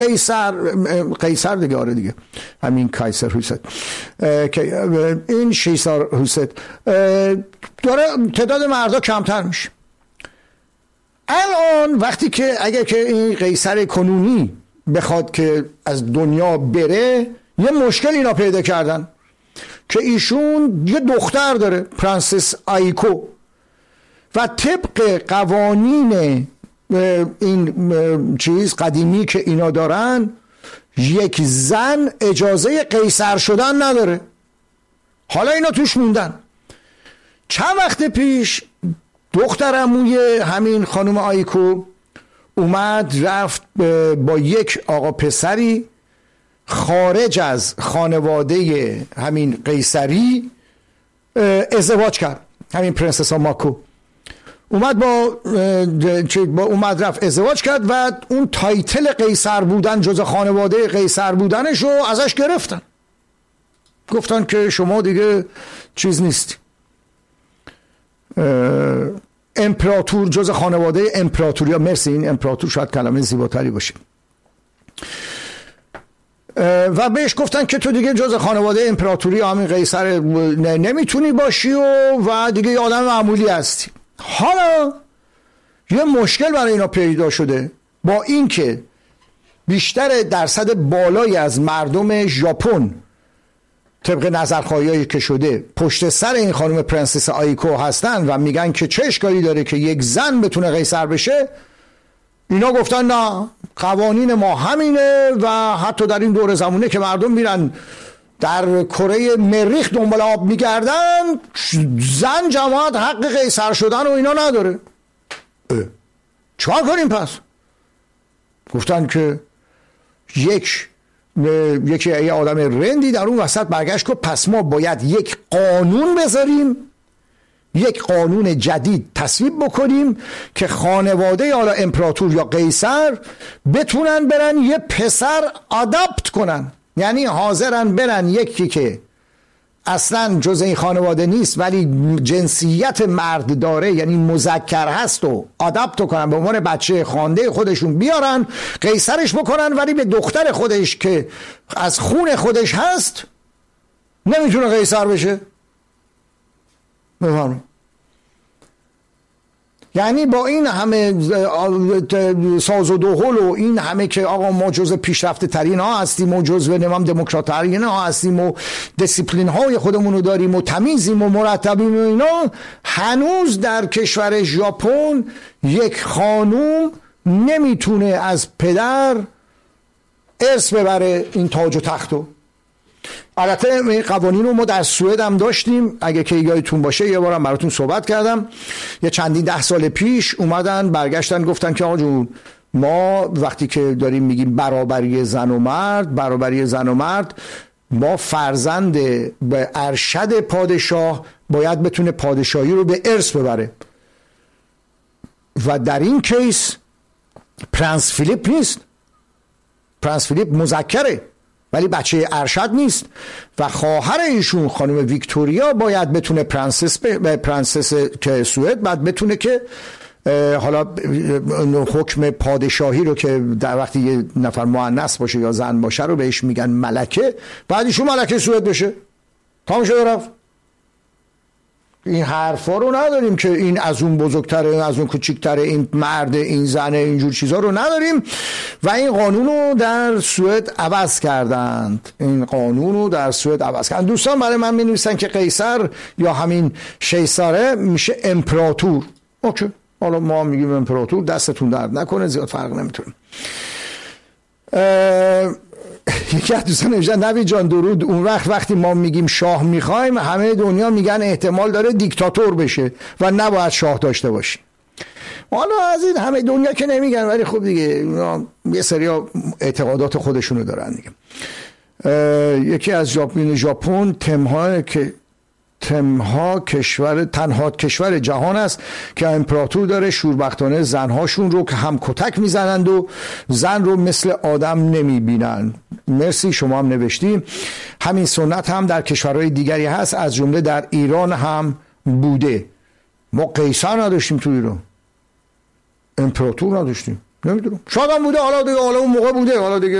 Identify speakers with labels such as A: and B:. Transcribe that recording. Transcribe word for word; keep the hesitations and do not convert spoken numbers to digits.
A: قیصر قیصر دیگه، آره دیگه، همین کایسر هوست، این شیسار هوست داره تعداد مردا کمتر میشه. الان وقتی که اگر که این قیصر کنونی بخواد که از دنیا بره، یه مشکل اینا پیدا کردن که ایشون یه دختر داره، پرنسس آیکو، و طبق قوانین این چیز قدیمی که اینا دارن، یک زن اجازه قیصر شدن نداره. حالا اینا توش موندن. چند وقت پیش دخترموی همین خانم آیکو اومد رفت با یک آقا پسری خارج از خانواده همین قیصری ازدواج کرد. همین پرنسس ماکو اومد با, با اومد رفت ازدواج کرد و اون تایتل قیصر بودن، جز خانواده قیصر بودنش رو ازش گرفتن. گفتن که شما دیگه چیز نیستی، امپراتور، جز خانواده امپراتوریا. مرسی، این امپراتور شاید کلمه زیباتری باشه. و بهش گفتن که تو دیگه جز خانواده امپراتوری همین قیصر نمیتونی باشی و و دیگه یه آدم معمولی هستی. حالا یه مشکل برای اینا پیدا شده، با اینکه بیشتر درصد بالایی از مردم ژاپن طبق نظرخواهیایی که شده پشت سر این خانم پرنسس آیکو هستن و میگن که چه اشکالی داره که یک زن بتونه قیصر بشه، اینا گفتن نه، قوانین ما همینه. و حتی در این دور زمانه که مردم میرن در کره مریخ دنبال آب میگردن، زن جماعت حق قیصر شدن و اینا نداره. چهار کنیم پس؟ گفتن که یک یکی یه آدم رندی در اون وسط برگشت که پس ما باید یک قانون بذاریم، یک قانون جدید تصویب بکنیم که خانواده حالا امپراتور یا قیصر بتونن برن یه پسر آداپت کنن، یعنی حاضرن برن یکی که اصلا جز این خانواده نیست ولی جنسیت مرد داره، یعنی مذکر هست، و آداپت کنن به عنوان بچه خوانده خودشون بیارن، قیصرش بکنن، ولی به دختر خودش که از خون خودش هست نمیتونه قیصر بشه. بفهمم. یعنی با این همه ساز و دهل و این همه که آقا ما جزء پیشرفته ترین ها هستیم و جزء نمام دموکرات ترین ها هستیم و دیسیپلین های خودمون رو داریم و تمیزیم و مرتبیم و اینا، هنوز در کشور ژاپن یک خانوم نمیتونه از پدر ارث ببره این تاج و تختو. البته این قوانین رو ما در سوئد هم داشتیم، اگه که یادتون باشه یه بارم براتون صحبت کردم. یه چندین ده سال پیش اومدن برگشتن گفتن که آقا جون، ما وقتی که داریم میگیم برابری زن و مرد، برابری زن و مرد، ما فرزند به ارشد پادشاه باید بتونه پادشاهی رو به ارث ببره، و در این کیس پرنس فیلیپ نیست. پرنس فیلیپ مذکره ولی بچه ارشد نیست، و خواهر ایشون خانم ویکتوریا باید بتونه پرنسس به پرنسس که سوئد بعد بتونه که حالا حکم پادشاهی رو که در وقتی یه نفر مؤنث باشه یا زن باشه رو بهش میگن ملکه، بعد ایشون ملکه سوئد بشه. تمام شده رفت. این حرفا رو نداریم که این از اون بزرگتره، از اون کوچیکتره، این مرد، این زنه، اینجور چیزا رو نداریم. و این قانون رو در سوئد عوض کردند. این قانون رو در سوئد عوض کردند. دوستان برای من می نویسن که قیصر یا همین شیساره میشه امپراتور. اوکی، حالا ما میگیم امپراتور، دستتون درد نکنه، زیاد فرق نمیتونه. یکی از دوستان نوشتن نوید جان درود، اون وقت وقتی ما میگیم شاه میخوایم همه دنیا میگن احتمال داره دیکتاتور بشه و نباید شاه داشته باشی. حالا از این همه دنیا که نمیگن، ولی خب دیگه یه سری اعتقادات خودشونو دارن دیگه. یکی از ژاپن ژاپن تمها که تمها کشور تنها کشور جهان است که امپراتور داره، شوربختانه زنهاشون رو که هم کتک میزنند و زن رو مثل آدم نمیبینن. مرسی، شما هم نوشتیم. همین سنت هم در کشورهای دیگری هست، از جمله در ایران هم بوده. ما قیصر نداشتیم تو ایران، امپراتور نداشتیم. نمیدونم، شاید هم بوده، حالا دیگه حالا اون موقع بوده، حالا دیگه